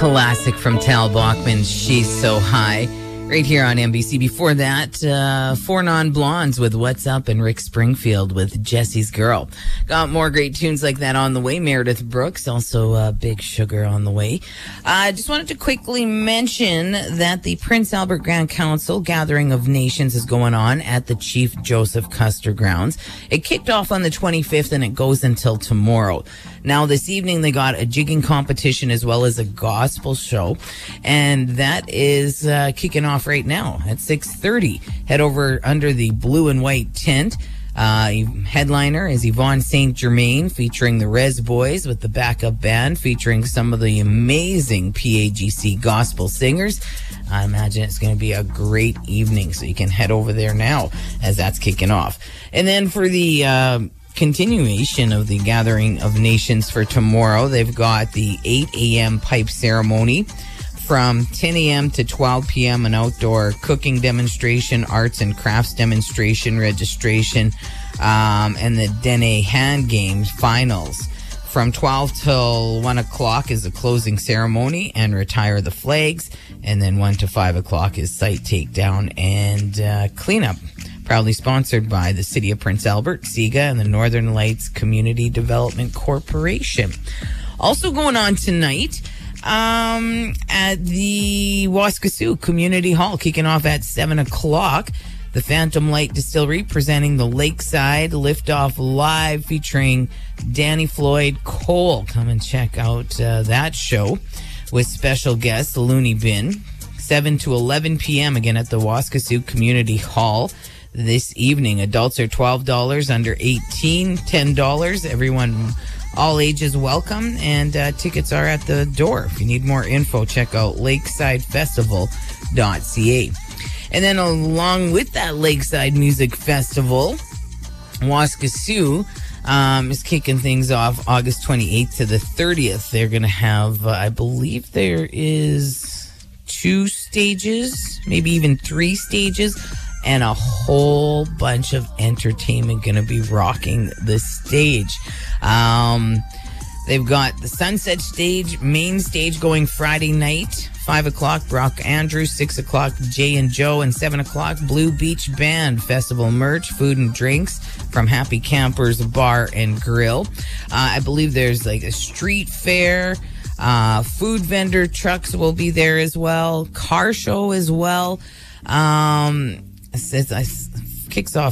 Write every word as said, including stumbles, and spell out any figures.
classic from Tal Bachman, She's So High, right here on N B C. Before that, uh, Four Non-Blondes with What's Up and Rick Springfield with Jesse's Girl. Got more great tunes like that on the way. Meredith Brooks, also uh, Big Sugar on the way. I uh, just wanted to quickly mention that the Prince Albert Grand Council Gathering of Nations is going on at the Chief Joseph Custer grounds. It kicked off on the twenty-fifth and it goes until tomorrow. Now, this evening, they got a jigging competition as well as a gospel show, and that is uh, kicking off right now at six thirty. Head over under the blue and white tent. Uh, headliner is Yvonne Saint Germain, featuring the Rez Boys with the backup band, featuring some of the amazing P A G C gospel singers. I imagine it's going to be a great evening, so you can head over there now as that's kicking off. And then for the uh, continuation of the Gathering of Nations for tomorrow, they've got the eight a.m. pipe ceremony. From ten a.m. to twelve p.m., an outdoor cooking demonstration, arts and crafts demonstration, registration, um, and the Dene Hand Games finals. From twelve till one o'clock is the closing ceremony and retire the flags. And then one to five o'clock is site takedown and uh, cleanup. Proudly sponsored by the City of Prince Albert, SIGA, and the Northern Lights Community Development Corporation. Also going on tonight, Um, at the Waskesiu Community Hall, kicking off at seven o'clock. The Phantom Light Distillery presenting the Lakeside Liftoff Live featuring Danny Floyd Cole. Come and check out uh, that show with special guest Looney Bin. seven to eleven p.m. again at the Waskesiu Community Hall this evening. Adults are twelve dollars, under eighteen, ten dollars. Everyone, all ages welcome, and uh, tickets are at the door. If you need more info, check out lakeside festival dot c a. And then along with that Lakeside Music Festival, Waskesiu um, is kicking things off August twenty-eighth to the thirtieth. They're going to have, uh, I believe there is two stages, maybe even three stages, and a whole bunch of entertainment going to be rocking the stage. Um, they've got the Sunset Stage, main stage going Friday night, five o'clock, Brock Andrews, six o'clock, Jay and Joe, and seven o'clock, Blue Beach Band. Festival merch, food and drinks from Happy Campers Bar and Grill. Uh, I believe there's like a street fair, uh, food vendor trucks will be there as well, car show as well. Um, It says, it kicks off